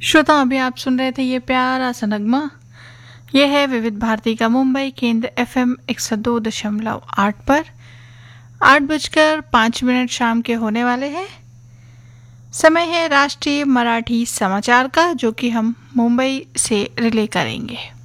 श्रोता, अभी आप सुन रहे थे ये प्यारा सा नगमा। ये है विविध भारती का मुंबई केंद्र FM 102.8 पर। 8:05 शाम के होने वाले हैं। समय है राष्ट्रीय मराठी समाचार का, जो कि हम मुंबई से रिले करेंगे।